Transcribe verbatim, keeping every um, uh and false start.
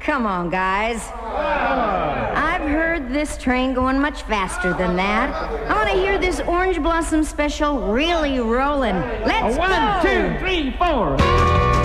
come on, guys. I've heard this train going much faster than that. I want to hear this Orange Blossom special really rolling. Let's One, go! two, three, four.